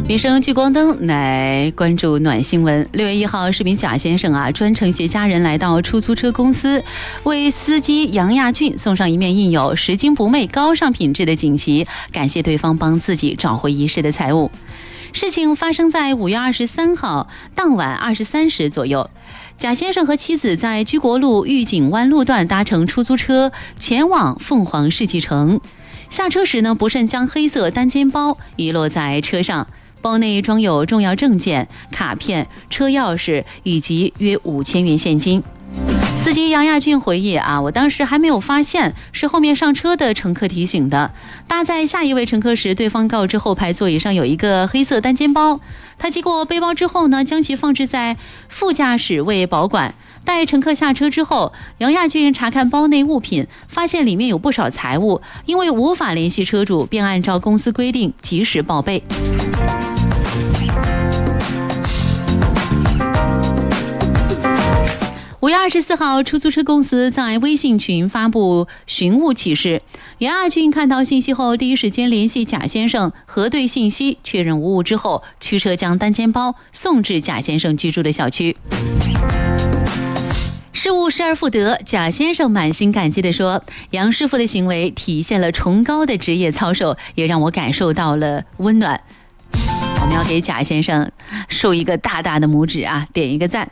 民生聚光灯来关注暖新闻。6月1号，市民贾先生专程携家人来到出租车公司，为司机杨亚俊送上一面印有拾金不昧、高尚品质的锦旗，感谢对方帮自己找回遗失的财物。事情发生在5月23号当晚23时左右。贾先生和妻子在居国路御景湾路段搭乘出租车前往凤凰世纪城，下车时不慎将黑色单肩包遗落在车上，包内装有重要证件、卡片、车钥匙以及约5000元现金。司机杨亚俊回忆我当时还没有发现，是后面上车的乘客提醒的。搭载下一位乘客时，对方告知后排座椅上有一个黑色单肩包，他接过背包之后将其放置在副驾驶位保管。待乘客下车之后，杨亚俊查看包内物品，发现里面有不少财物，因为无法联系车主，便按照公司规定及时报备。5月24号，出租车公司在微信群发布寻物启事。杨亚俊看到信息后，第一时间联系贾先生核对信息，确认无误之后，驱车将单肩包送至贾先生居住的小区。失物失而复得，贾先生满心感激地说：“杨师傅的行为体现了崇高的职业操守，也让我感受到了温暖。”我们要给贾先生竖一个大大的拇指点一个赞。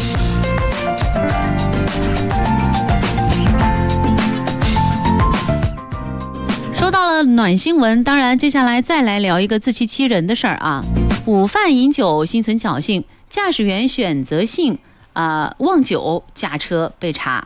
说到了暖新闻，当然接下来再来聊一个自欺欺人的事儿午饭饮酒心存侥幸，驾驶员选择性忘酒驾车被查，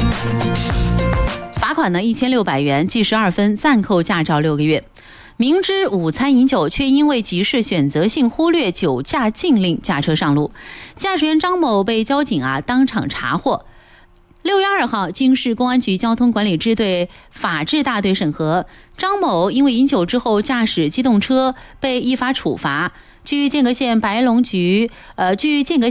罚款1600元，记12分，暂扣驾照6个月。明知午餐饮酒，却因为急事选择性忽略酒驾禁令驾车上路，驾驶员张某被交警当场查获。6月2号，经市公安局交通管理支队法制大队审核，张某因为饮酒之后驾驶机动车被依法处罚。据间隔